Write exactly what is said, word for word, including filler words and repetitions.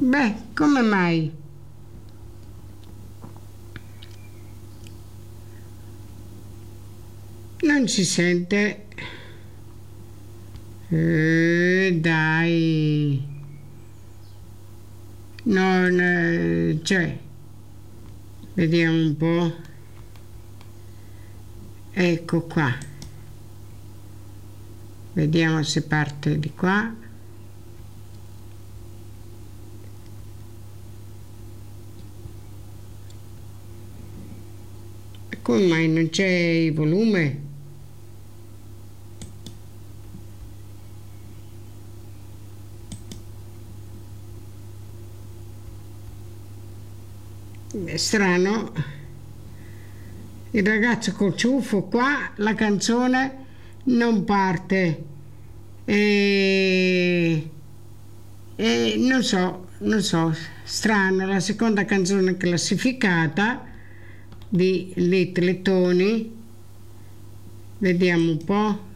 Beh, come mai? Non si sente. Eh, dai. Non, eh, cioè, vediamo un po'. Ecco qua. Vediamo se parte di qua. Come mai non c'è il volume? È strano. Il ragazzo col ciuffo qua, la canzone non parte. E, e non so, non so, strano, la seconda canzone classificata di Little Tony. Vediamo un po'.